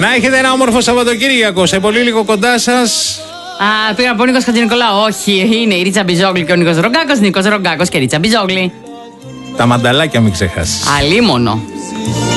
Να έχετε ένα όμορφο Σαββατοκύριακο. Σε πολύ λίγο κοντά σας. Πήγα από Νίκος Χατζηνικολάου. Όχι, είναι η Ρίτσα Μπιζόγλη και ο Νίκος Ρογκάκος. Νίκος Ρογκάκος και Ρίτσα Μπιζόγλη. Τα μανταλάκια μην ξεχάσεις. Αλίμονο.